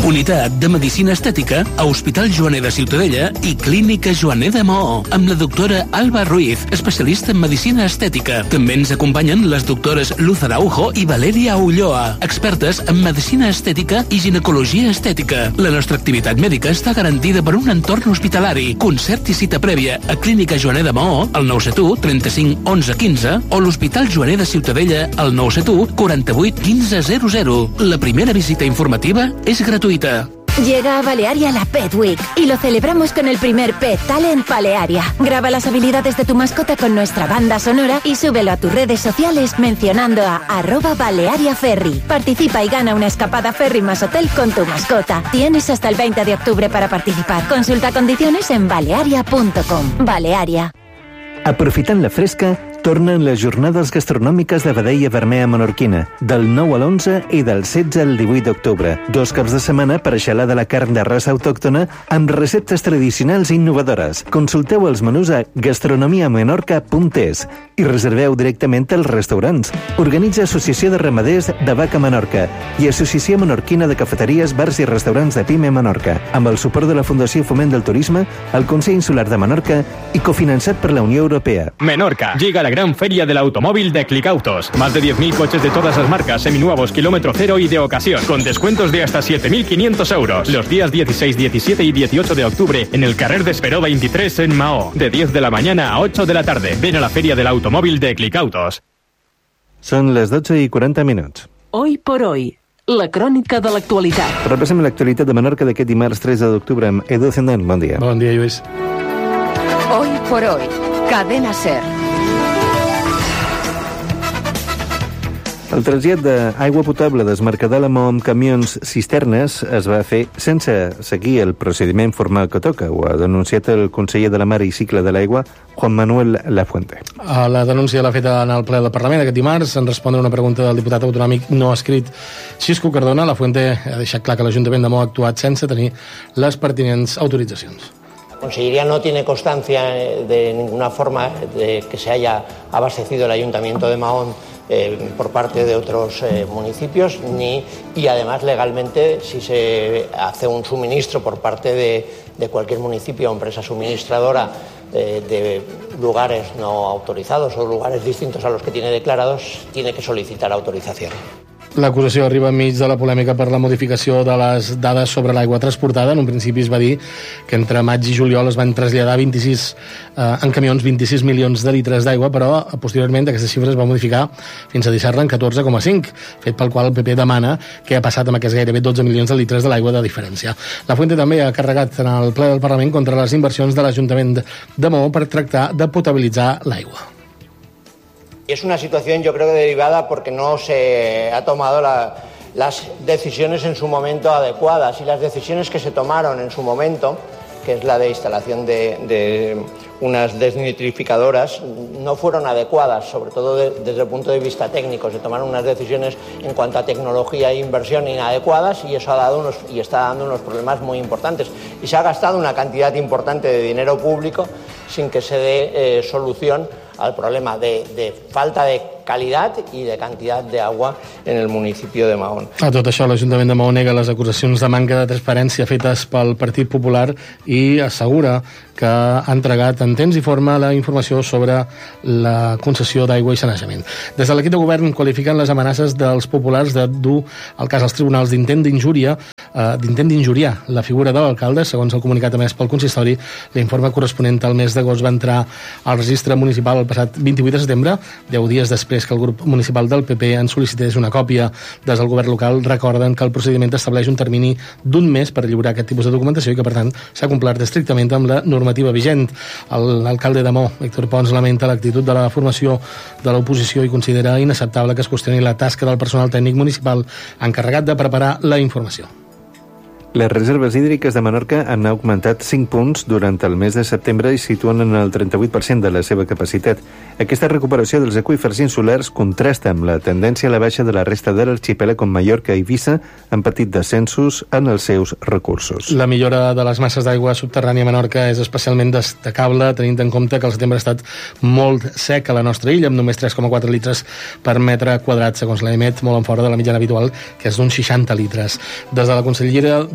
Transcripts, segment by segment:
Unitat de Medicina Estètica a Hospital Joaner de Ciutadella i Clínica Joaner de Maó, amb la doctora Alba Ruiz, especialista en Medicina Estètica. També ens acompanyen les doctores Luz Araujo i Valeria Ulloa, expertes en Medicina Estètica i Ginecologia Estètica. La nostra activitat mèdica està garantida per un entorn hospitalari. Concert i cita prèvia a Clínica Joaner de Maó, al 971 35 11 15, o l'Hospital Joaner de Ciutadella, al 971 48 15 00. La primera visita informativa es gratuita. Llega a Balearia la Pet Week y lo celebramos con el primer Pet Talent Balearia. Graba las habilidades de tu mascota con nuestra banda sonora y súbelo a tus redes sociales mencionando a @BaleariaFerry. Participa y gana una escapada ferry más hotel con tu mascota. Tienes hasta el 20 de octubre para participar. Consulta condiciones en balearia.com. Balearia. Aprofitant la fresca, tornen les jornades gastronòmiques de Vedella Vermella Menorquina, del 9 a l'11 i del 16 al 18 d'octubre. 2 caps de setmana per xalar de la carn de raça autòctona amb receptes tradicionals i innovadores. Consulteu els menús a gastronomiamenorca.es i reserveu directament als restaurants. Organitza Associació de Ramaders de Vaca Menorca i Associació Menorquina de Cafeteries, Bars i Restaurants de Pime Menorca, amb el suport de la Fundació Foment del Turisme, el Consell Insular de Menorca i cofinançat per la Unió Europea. Menorca, llega la gran feria del automóvil de Clicautos. Más de 10.000 coches de todas las marcas, seminuevos, kilómetro cero y de ocasión, con descuentos de hasta 7.500 euros. Los días 16, 17 y 18 de octubre en el Carrer de Esperó 23 en Maó, de 10 de la mañana a 8 de la tarde. Ven a la feria del automóvil de Clicautos. Són les 12:40. Hoy por hoy, la crònica de l'actualitat. Repassem l'actualitat de Menorca d'aquest dimarts 13 d'octubre amb Edu Zendán. Bon dia. Bon dia, Lluís. Hoy por hoy, Cadena SER. El trasllat d'aigua potable des Mercadal-Amó amb camions cisternes es va fer sense seguir el procediment formal que toca. Ho ha denunciat el conseller de la Mar i Cicle de l'Aigua, Juan Manuel Lafuente. La denúncia l'ha feta en el ple del Parlament aquest dimarts en respondre a una pregunta del diputat autonòmic no escrit Xisco Cardona. Lafuente ha deixat clar que l'Ajuntament de Maó ha actuat sense tenir les pertinents autoritzacions. La Consellería no tiene constancia de ninguna forma de que se haya abastecido el Ayuntamiento de Mahón por parte de otros municipios, y además legalmente si se hace un suministro por parte de cualquier municipio o empresa suministradora de lugares no autorizados o lugares distintos a los que tiene declarados, tiene que solicitar autorización. L'acusació arriba enmig de la polèmica per la modificació de les dades sobre l'aigua transportada. En un principi es va dir que entre maig i juliol es van traslladar en camions 26 milions de litres d'aigua, però posteriorment aquesta xifra es va modificar fins a deixar-la en 14,5, fet pel qual el PP demana què ha passat amb aquests gairebé 12 milions de litres de l'aigua de diferència. La Fuente també ha carregat en el ple del Parlament contra les inversions de l'Ajuntament de Maó per tractar de potabilitzar l'aigua. Es una situación, yo creo que derivada porque no se ha tomado las decisiones en su momento adecuadas, y las decisiones que se tomaron en su momento, que es la de instalación de unas desnitrificadoras, no fueron adecuadas, sobre todo desde el punto de vista técnico. Se tomaron unas decisiones en cuanto a tecnología e inversión inadecuadas, y eso ha dado y está dando unos problemas muy importantes. Y se ha gastado una cantidad importante de dinero público sin que se dé solución al problema de falta de calidad i de quantitat d'aigua en el municipi de Mahón. A tot això, l'Ajuntament de Maó nega les acusacions de manca de transparència fetes pel Partit Popular i assegura que ha entregat en temps i forma la informació sobre la concessió d'aigua i sanejament. Des de l'equip de govern qualifiquen les amenaces dels populars de dur el cas als tribunals d'intent d'injuriar la figura de l'alcalde. Segons el comunicat emès pel consistori, l'informe corresponent al mes d'agost va entrar al registre municipal el passat 28 de setembre, 10 dies després que el grup municipal del PP en sol·licités una còpia. Des del govern local recorden que el procediment estableix un termini d'1 mes per lliurar aquest tipus de documentació i que, per tant, s'ha complert estrictament amb la normativa vigent. L'alcalde de Maó, Víctor Pons, lamenta l'actitud de la formació de l'oposició i considera inacceptable que es qüestioni la tasca del personal tècnic municipal encarregat de preparar la informació. Les reserves hídriques de Menorca han augmentat 5 punts durant el mes de setembre i situen en el 38% de la seva capacitat. Aquesta recuperació dels aqüífers insulars contrasta amb la tendència a la baixa de la resta de l'arxipèlag, com Mallorca i Eivissa han patit descensos en els seus recursos. La millora de les masses d'aigua subterrània a Menorca és especialment destacable, tenint en compte que el setembre ha estat molt sec a la nostra illa, amb només 3,4 litres per metre quadrat, segons l'EMET, molt en fora de la mitjana habitual, que és d'uns 60 litres. Des de la Conselleria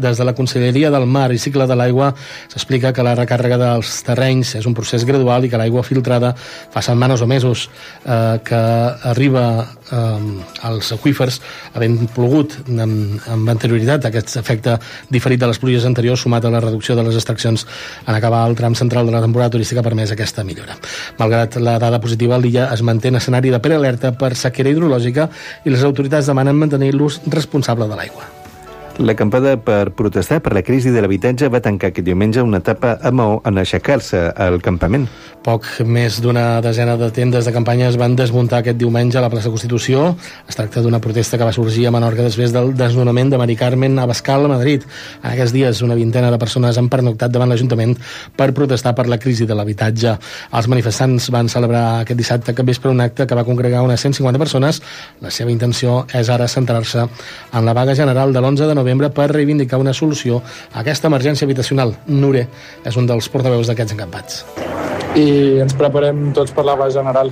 Des de la Conselleria del Mar i Cicle de l'Aigua s'explica que la recàrrega dels terrenys és un procés gradual i que l'aigua filtrada fa setmanes o mesos que arriba als aqüífers havent plogut amb anterioritat. Aquest efecte diferit de les pluges anteriors sumat a la reducció de les extraccions en acabar el tram central de la temporada turística ha permès aquesta millora. Malgrat la dada positiva, l'illa es manté en escenari de prealerta per sequera hidrològica i les autoritats demanen mantenir l'ús responsable de l'aigua. L'acampada per protestar per la crisi de l'habitatge va tancar aquest diumenge una etapa a Maó en aixecar-se al campament. Poc més d'una desena de tendes de campanya es van desmuntar aquest diumenge a la plaça Constitució. Es tracta d'una protesta que va sorgir a Menorca després del desnonament de Mari Carmen Abascal a Madrid. En aquests dies, una vintena de persones han pernoctat davant l'Ajuntament per protestar per la crisi de l'habitatge. Els manifestants van celebrar aquest dissabte capvespre un acte que va congregar unes 150 persones. La seva intenció és ara centrar-se en la vaga general de l'11 de novembre per reivindicar una solució a aquesta emergència habitacional. Nure és un dels portaveus d'aquests encampats. I ens preparem tots per la vaga general.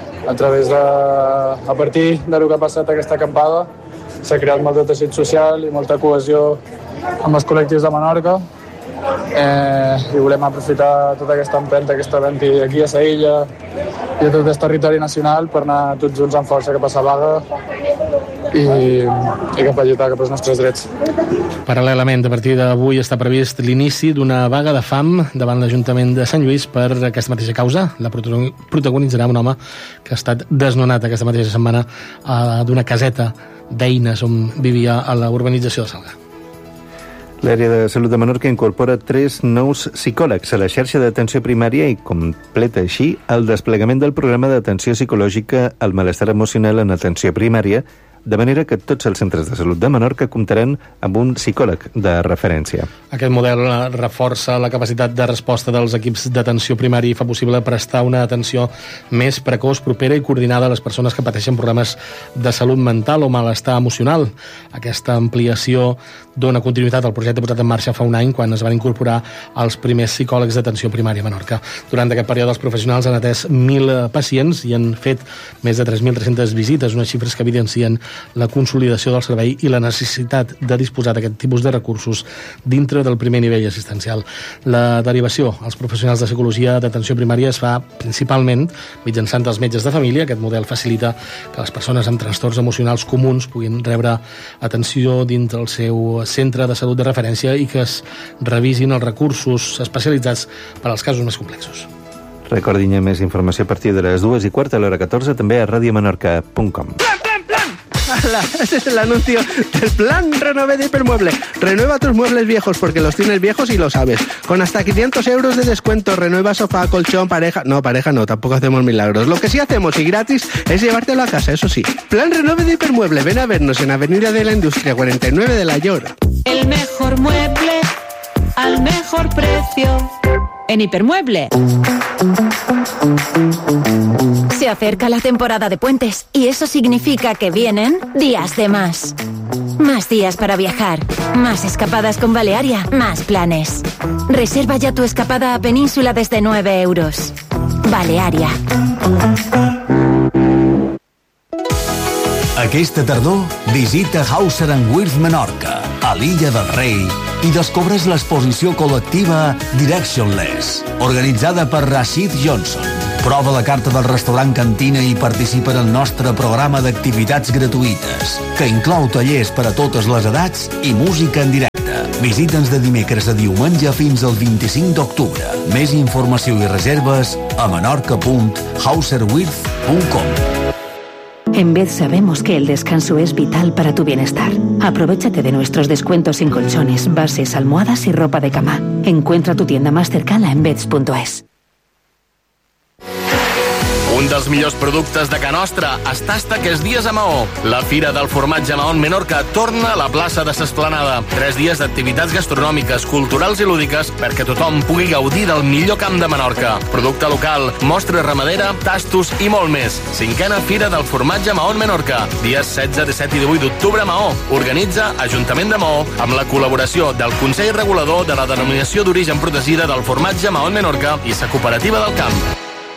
A partir del que ha passat aquesta acampada s'ha creat molt de teixit social i molta cohesió amb els col·lectius de Menorca i volem aprofitar tota aquesta empenta que està havent aquí a la illa i a tot el territori nacional per anar tots junts amb força cap a la vaga i cap a lluitar cap als nostres drets. Paral·lelament, a partir d'avui està previst l'inici d'una vaga de fam davant l'Ajuntament de Sant Lluís per aquesta mateixa causa. La protagonitzarà un home que ha estat desnonat aquesta mateixa setmana d'una caseta d'eines on vivia a la urbanització de Salga. L'àrea de salut de Menorca incorpora 3 nous psicòlegs a la xarxa d'atenció primària i completa així el desplegament del programa d'atenció psicològica al malestar emocional en atenció primària, de manera que tots els centres de salut de Menorca comptaran amb un psicòleg de referència. Aquest model reforça la capacitat de resposta dels equips d'atenció primària i fa possible prestar una atenció més precoç, propera i coordinada a les persones que pateixen problemes de salut mental o malestar emocional. Aquesta ampliació dona continuïtat al projecte posat en marxa fa un any, quan es van incorporar els primers psicòlegs d'atenció primària a Menorca. Durant aquest període, els professionals han atès 1.000 pacients i han fet més de 3.300 visites, unes xifres que evidencien la consolidació del servei i la necessitat de disposar d'aquest tipus de recursos dintre del primer nivell assistencial. La derivació als professionals de psicologia d'atenció primària es fa principalment mitjançant els metges de família. Aquest model facilita que les persones amb trastorns emocionals comuns puguin rebre atenció dintre el seu centre de salut de referència i que es revisin els recursos especialitzats per als casos més complexos. Recordin més informació a partir de les 2:15 a l'hora 14, també a radiomenorca.com. Ese es el anuncio del plan Renove de Hipermueble. Renueva tus muebles viejos porque los tienes viejos y lo sabes. Con hasta 500 euros de descuento, renueva sofá, colchón, pareja... No, pareja no, tampoco hacemos milagros. Lo que sí hacemos y gratis es llevártelo a casa, eso sí. Plan Renove de Hipermueble. Ven a vernos en Avenida de la Industria 49 de La Llor. El mejor mueble al mejor precio en Hipermueble. Se acerca la temporada de puentes y eso significa que vienen días de más. Más días para viajar, más escapadas con Balearia, más planes. Reserva ya tu escapada a Península desde 9 euros. Balearia. Aquesta tardor visita Hauser & Wirth Menorca, a l'Illa del Rei, i descobres l'exposició col·lectiva Directionless, organitzada per Rashid Johnson. Prova la carta del restaurant Cantina i participa en el nostre programa d'activitats gratuïtes, que inclou tallers per a totes les edats i música en directe. Visita'ns de dimecres a diumenge fins al 25 d'octubre. Més informació i reserves a menorca.hauserwirth.com. En Bed sabemos que el descanso es vital para tu bienestar. Aprovéchate de nuestros descuentos en colchones, bases, almohadas y ropa de cama. Encuentra tu tienda más cercana en beds.es. Un dels millors productes de Ca Nostra està aquests dies a Maó. La Fira del Formatge Maó en Menorca torna a la plaça de s'Esplanada. 3 dies d'activitats gastronòmiques, culturals i lúdiques perquè tothom pugui gaudir del millor camp de Menorca. Producte local, mostra ramadera, tastos i molt més. 5a Fira del Formatge Maó en Menorca. Dies 16, 17 i 18 d'octubre a Maó. Organitza Ajuntament de Maó amb la col·laboració del Consell Regulador de la Denominació d'Origen Protegida del Formatge Maó en Menorca i sa Cooperativa del Camp.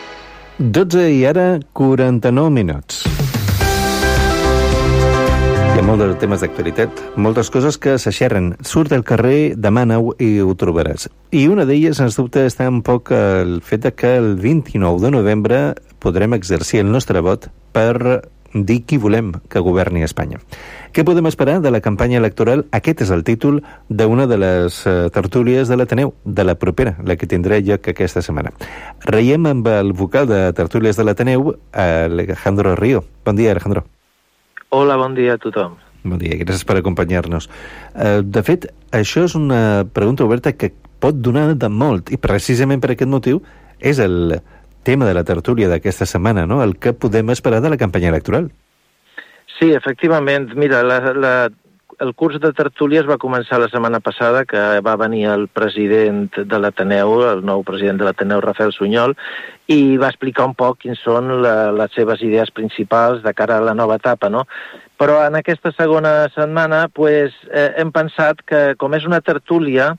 12 i ara 49 minuts. Hi ha molts de temes d'actualitat, moltes coses que s'aixerren. Surt al carrer, demana-ho i ho trobaràs. I una d'elles, sens dubte, està un poc el fet que el 29 de novembre podrem exercir el nostre vot per dir qui volem que governi Espanya. Què podem esperar de la campanya electoral? Aquest és el títol d'una de les tertúlies de l'Ateneu, de la propera, la que tindrà lloc aquesta setmana. Reiem amb el vocal de tertúlies de l'Ateneu, Alejandro Río. Bon dia, Alejandro. Hola, bon dia a tothom. Bon dia, gràcies per acompanyar-nos. De fet, això és una pregunta oberta que pot donar de molt, i precisament per aquest motiu és el tema de la tertúlia d'aquesta setmana, no? El que podem esperar de la campanya electoral. Sí, efectivament. Mira, el curs de tertúlies va començar la setmana passada, que va venir el president de l'Ateneu, el nou president de l'Ateneu, Rafael Sunyol, i va explicar un poc quins són les seves idees principals de cara a la nova etapa, no? Però en aquesta segona setmana hem pensat que, com és una tertúlia,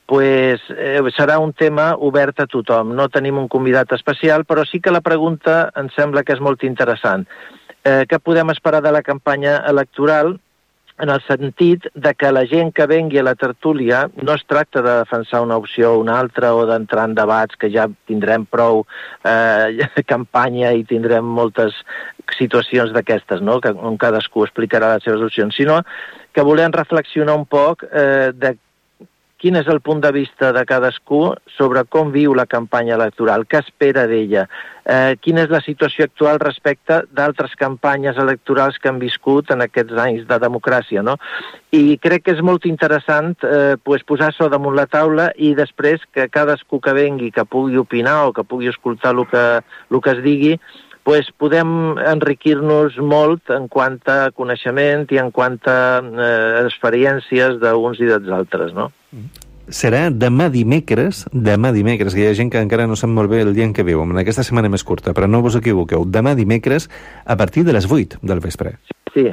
serà un tema obert a tothom. No tenim un convidat especial, però sí que la pregunta em sembla que és molt interessant. Què podem esperar de la campanya electoral? En el sentit de que la gent que vengui a la tertúlia no es tracta de defensar una opció o una altra o d'entrar en debats, que ja tindrem prou campanya i tindrem moltes situacions d'aquestes, no? On cadascú explicarà les seves opcions, sinó que volem reflexionar un poc de quin és el punt de vista de cadascú sobre com viu la campanya electoral, què espera d'ella, quina és la situació actual respecte d'altres campanyes electorals que han viscut en aquests anys de democràcia, no? I crec que és molt interessant posar això damunt la taula i després que cadascú que vengui, que pugui opinar o que pugui escoltar el que es digui, podem enriquir-nos molt en quant a coneixement i en quant a experiències d'uns i dels altres, no? Serà demà dimecres, que hi ha gent que encara no sap molt bé el dia en què viu, en aquesta setmana més curta, però no vos equivoqueu, demà dimecres a partir de les 8 del vespre. Sí,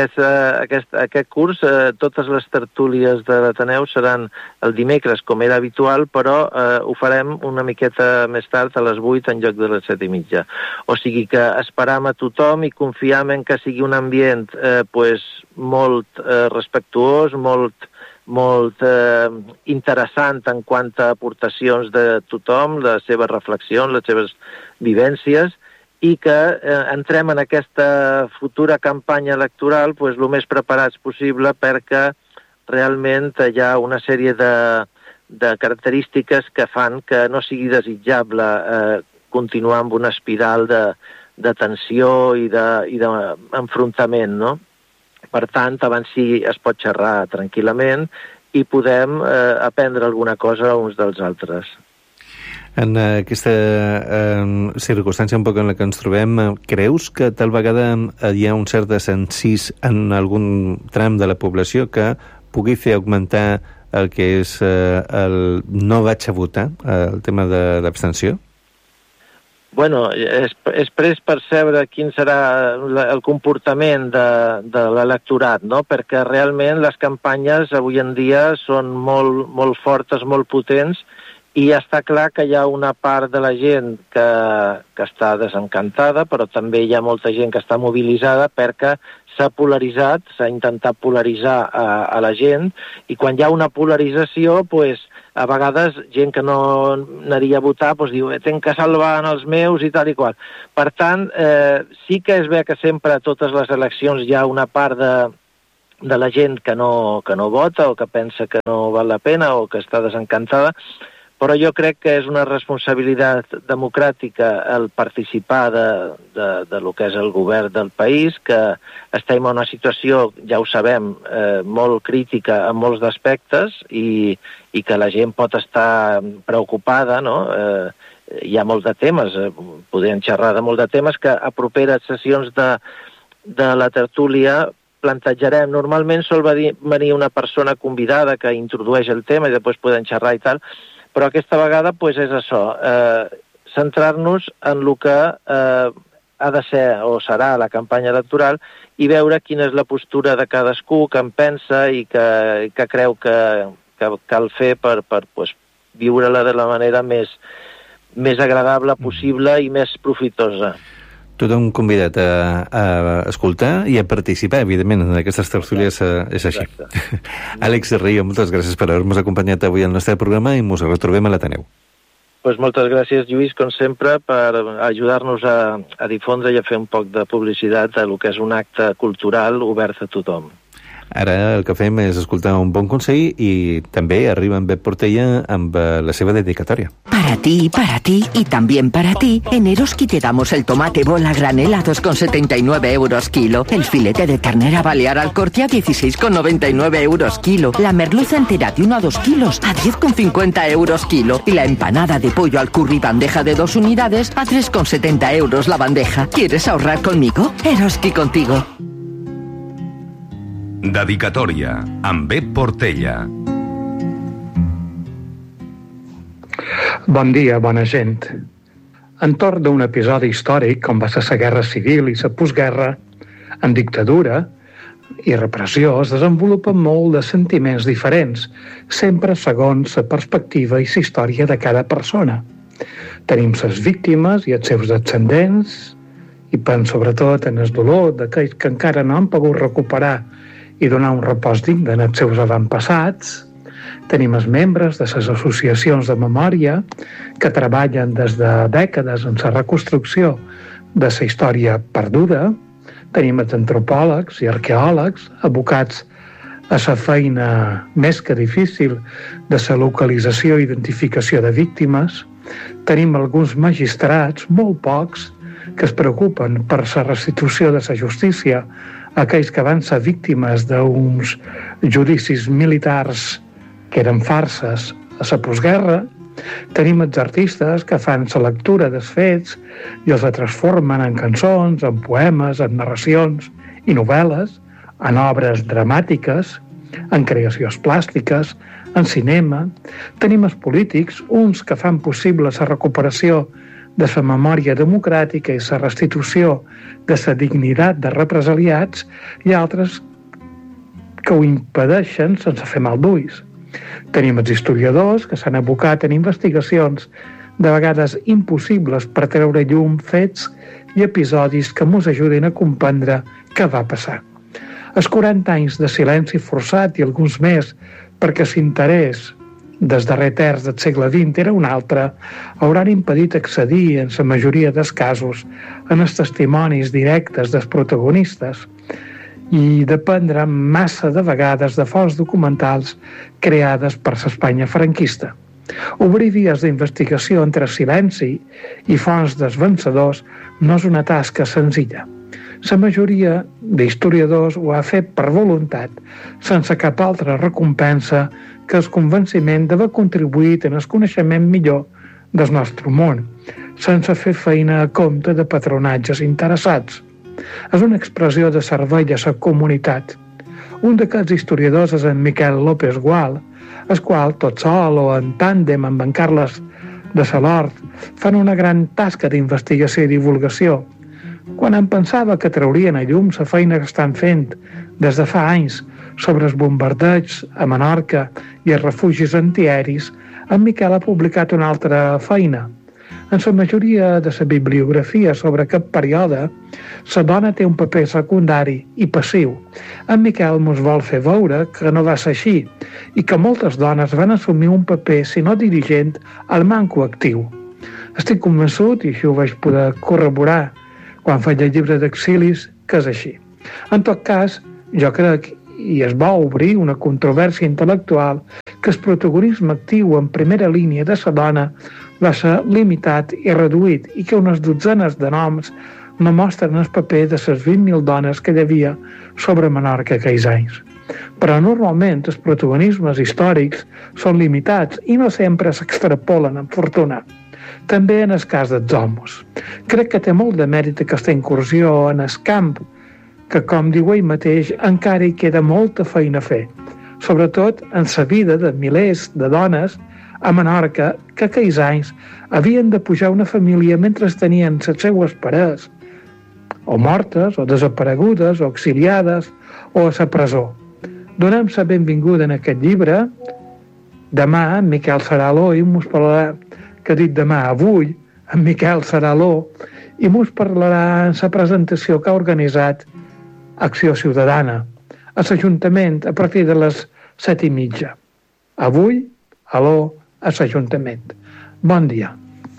aquest curs, totes les tertúlies de l'Ateneu seran el dimecres, com era habitual, però ho farem una miqueta més tard, a les 8 en lloc de les 7:30. O sigui que esperam a tothom i confiem en que sigui un ambient molt respectuós, molt interessant en quant a aportacions de tothom, les seves reflexions, les seves vivències, i que entrem en aquesta futura campanya electoral el més preparats possible, perquè realment hi ha una sèrie de característiques que fan que no sigui desitjable continuar amb una espiral de tensió i d'enfrontament, no? Per tant, abans sí es pot xerrar tranquil·lament i podem aprendre alguna cosa uns dels altres. En aquesta circumstància un poc en la que ens trobem, creus que tal vegada hi ha un cert desencís en algun tram de la població que pugui fer augmentar el que és el no vaig a votar, el tema de l'abstenció? Bueno, és pres percebre quin serà el comportament de l'electorat, no? Perquè realment les campanyes avui en dia són molt fortes, molt potents, i està clar que hi ha una part de la gent que està desencantada, però també hi ha molta gent que està mobilitzada perquè s'ha polaritzat, s'ha intentat polaritzar a la gent, i quan hi ha una polarització, a vegades gent que no anaria a votar diu «tenc que salvar els meus» i tal i qual. Per tant, sí que és bé que sempre a totes les eleccions hi ha una part de la gent que no vota o que pensa que no val la pena o que està desencantada, però jo crec que és una responsabilitat democràtica el participar de lo que és el govern del país, que estem en una situació, ja ho sabem, molt crítica en molts aspectes i que la gent pot estar preocupada, no? Hi ha molts de temes, podem xerrar de molts de temes que a properes sessions de la tertúlia plantejarem. Normalment sol venir una persona convidada que introdueix el tema i després podem xerrar i tal, però aquesta vegada és això, centrar-nos en el que ha de ser o serà la campanya electoral i veure quina és la postura de cadascú, què en pensa i què creu que cal fer per viure-la de la manera més agradable possible i més profitosa. Tothom convidat a escoltar i a participar, evidentment, en aquestes tertúlies és així. Àlex Río, moltes gràcies per haver-nos acompanyat avui al nostre programa i ens retrobem a l'Ateneu. Pues moltes gràcies, Lluís, com sempre, per ajudar-nos a difondre i a fer un poc de publicitat a lo que és un acte cultural obert a tothom. Ara el que fem és escoltar un bon consell i també arriba en Pep Portella amb la seva dedicatòria. Para ti y también para ti, en Eroski te damos el tomate bola granel a 2,79 euros kilo, el filete de ternera balear al corte a 16,99 euros kilo, la merluza entera de 1 a 2 kilos a 10,50 euros kilo y la empanada de pollo al curry bandeja de 2 unidades a 3,70 euros la bandeja. ¿Quieres ahorrar conmigo? Eroski contigo. Dedicatòria amb Pep Portella. Bon dia, bona gent. Entorn d'un episodi històric com va ser la Guerra Civil i la postguerra, en dictadura i repressió es desenvolupen molt de sentiments diferents, sempre segons la perspectiva i la història de cada persona. Tenim les víctimes i els seus descendents, i penso sobretot en el dolor d'aquells que encara no han pogut recuperar i donar un repòs digne als seus avantpassats. Tenim els membres de les associacions de memòria que treballen des de dècades en la reconstrucció de la història perduda. Tenim els antropòlegs i arqueòlegs abocats a la feina més que difícil de la localització i identificació de víctimes. Tenim alguns magistrats, molt pocs, que es preocupen per la restitució de la justícia a aquells que van ser víctimes d'uns judicis militars que eren farses a la postguerra. Tenim els artistes que fan la lectura dels fets i els transformen en cançons, en poemes, en narracions i novel·les, en obres dramàtiques, en creacions plàstiques, en cinema. Tenim els polítics, uns que fan possible la recuperació de la memòria democràtica i la restitució de la dignitat de represaliats i altres que ho impedeixen sense fer mal d'ulls. Tenim els historiadors que s'han abocat en investigacions de vegades impossibles per treure llum fets i episodis que ens ajudin a comprendre què va passar. Els 40 anys de silenci forçat i alguns més perquè l'interès des darrer terç del segle XX era un altre, hauran impedit accedir, en la majoria dels casos, en els testimonis directes dels protagonistes i dependre massa de vegades de fonts documentals creades per l'Espanya franquista. Obrir vies d'investigació entre silenci i fonts dels vencedors no és una tasca senzilla. La majoria d'historiadors ho ha fet per voluntat, sense cap altra recompensa que el convenciment d'haver contribuït en el coneixement millor del nostre món, sense fer feina a compte de patronatges interessats. És una expressió de servei a la comunitat. Un d'aquests historiadors és en Miquel López Gual, el qual, tot sol o en tàndem amb en Carles de Salort, fan una gran tasca d'investigació i divulgació. Quan em pensava que traurien a llum la feina que estan fent des de fa anys sobre els bombardeigs a Menorca i els refugis antiaeris, en Miquel ha publicat una altra feina. En la majoria de la bibliografia sobre aquest període, la dona té un paper secundari i passiu. En Miquel ens vol fer veure que no va ser així i que moltes dones van assumir un paper, si no dirigent, al manco actiu. Estic convençut, i així ho vaig poder corroborar quan faig el llibre d'exilis, que és així. En tot cas, jo crec, i es va obrir una controvèrsia intel·lectual, que el protagonisme actiu en primera línia de la dona va ser limitat i reduït i que unes dotzenes de noms no mostren el paper de les 20.000 dones que hi havia sobre Menorca aquells anys. Però normalment els protagonismes històrics són limitats i no sempre s'extrapolen amb fortuna. També en el cas dels homes. Crec que té molt de mèrit aquesta incursió en el camp, que, com diu ell mateix, encara hi queda molta feina a fer, sobretot en la vida de milers de dones a Menorca que aquells anys havien de pujar una família mentre tenien les seues parelles, o mortes, o desaparegudes, o exiliades, o a la presó. Donem la benvinguda en aquest llibre. Demà, en Miquel Saraló, i mos parlarà, que ha dit demà, avui, en Miquel Saraló, i mos parlarà en la presentació que ha organitzat Acció Ciutadana a l'Ajuntament a partir de les 7:30. Avui, aló, a l'Ajuntament. Bon dia.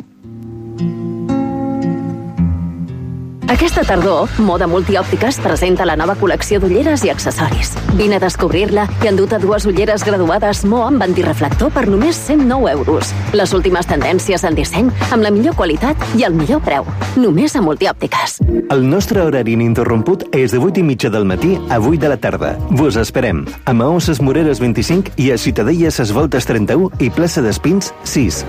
Aquesta tardor, Moda Multiòptiques presenta la nova col·lecció d'ulleres i accessoris. Vine a descobrir-la i enduta 2 ulleres graduades Mo amb antireflector per només 109 euros. Les últimes tendències en disseny, amb la millor qualitat i el millor preu. Només a Multiòptiques. El nostre horari ininterromput és de 8:30 del matí a 8 de la tarda. Vos esperem a Maó Ses Moreres 25 i a Ciutadella Ses Voltes 31 i Plaça d'Espins 6.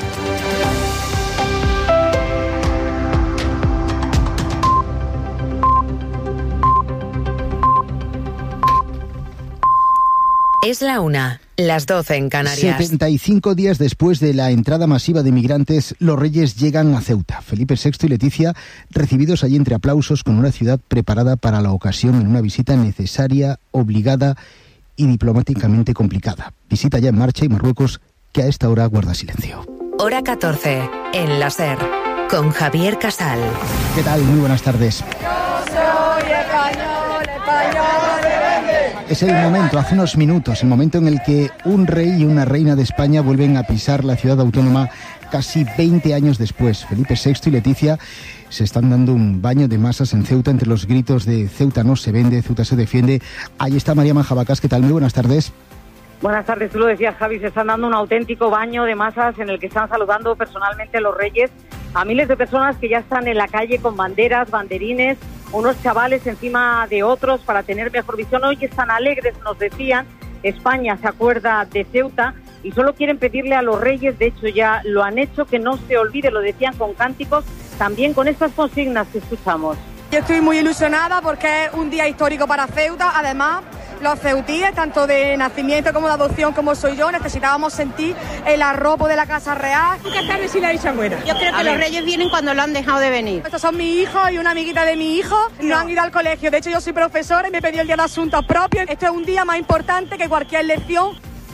Es la 1, las 12 en Canarias. 75 días después de la entrada masiva de migrantes, los Reyes llegan a Ceuta. Felipe VI y Leticia, recibidos allí entre aplausos con una ciudad preparada para la ocasión en una visita necesaria, obligada y diplomáticamente complicada. Visita ya en marcha y Marruecos, que a esta hora guarda silencio. Hora 14, en la SER, con Javier Casal. ¿Qué tal? Muy buenas tardes. Yo soy español. Es el momento, hace unos minutos, el momento en el que un rey y una reina de España vuelven a pisar la ciudad autónoma casi 20 años después. Felipe VI y Leticia se están dando un baño de masas en Ceuta entre los gritos de Ceuta no se vende, Ceuta se defiende. Ahí está María Manjabacas, ¿qué tal? Muy buenas tardes. Buenas tardes, tú lo decías, Javi, se están dando un auténtico baño de masas en el que están saludando personalmente los reyes a miles de personas que ya están en la calle con banderas, banderines, unos chavales encima de otros para tener mejor visión. Hoy están alegres, nos decían, España se acuerda de Ceuta y solo quieren pedirle a los reyes, de hecho ya lo han hecho, que no se olvide, lo decían con cánticos, también con estas consignas que escuchamos. Yo estoy muy ilusionada porque es un día histórico para Ceuta. Además, los ceutíes, tanto de nacimiento como de adopción como soy yo, necesitábamos sentir el arropo de la Casa Real. ¿Qué tal si la dicha buena? Yo creo que los reyes vienen cuando lo han dejado de venir. Estos son mi hijo y una amiguita de mi hijo. No han ido al colegio. De hecho, yo soy profesora y me pedí el día de asuntos propios. Esto es un día más importante que cualquier lección.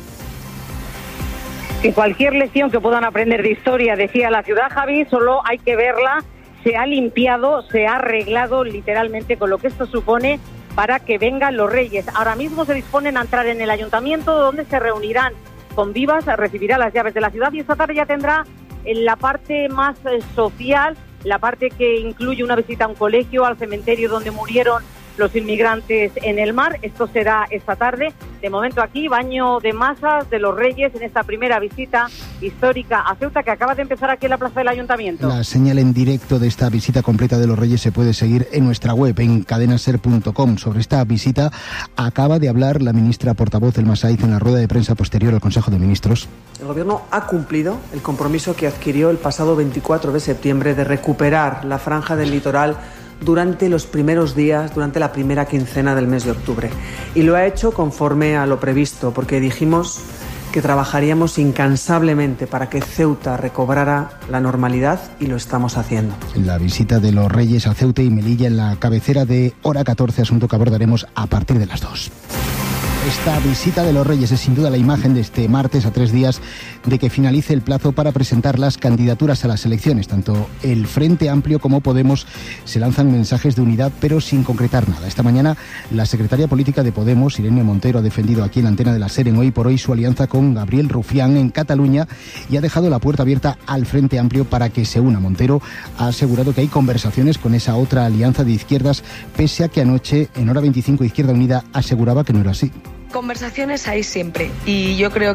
Que cualquier lección que puedan aprender de historia, decía la ciudad, Javi, solo hay que verla. Se ha limpiado, se ha arreglado literalmente con lo que esto supone para que vengan los reyes. Ahora mismo se disponen a entrar en el ayuntamiento, donde se reunirán con vivas, recibirá las llaves de la ciudad y esta tarde ya tendrá en la parte más social, la parte que incluye una visita a un colegio, al cementerio donde murieron los inmigrantes en el mar. Esto será esta tarde. De momento aquí, baño de masas de los reyes en esta primera visita histórica a Ceuta que acaba de empezar aquí en la plaza del Ayuntamiento. La señal en directo de esta visita completa de los reyes se puede seguir en nuestra web, en cadenaser.com. Sobre esta visita acaba de hablar la ministra portavoz del Masaiz en la rueda de prensa posterior al Consejo de Ministros. El Gobierno ha cumplido el compromiso que adquirió el pasado 24 de septiembre de recuperar la franja del litoral durante los primeros días, durante la primera quincena del mes de octubre. Y lo ha hecho conforme a lo previsto, porque dijimos que trabajaríamos incansablemente para que Ceuta recobrara la normalidad y lo estamos haciendo. La visita de los Reyes a Ceuta y Melilla en la cabecera de Hora 14, asunto que abordaremos a partir de las 2. Esta visita de los Reyes es sin duda la imagen de este martes a 3 días de que finalice el plazo para presentar las candidaturas a las elecciones. Tanto el Frente Amplio como Podemos se lanzan mensajes de unidad, pero sin concretar nada. Esta mañana la secretaria política de Podemos, Irene Montero, ha defendido aquí en la antena de la SER en Hoy por Hoy su alianza con Gabriel Rufián en Cataluña y ha dejado la puerta abierta al Frente Amplio para que se una. Montero ha asegurado que hay conversaciones con esa otra alianza de izquierdas, pese a que anoche en Hora 25 Izquierda Unida aseguraba que no era así. Conversaciones hay siempre y yo creo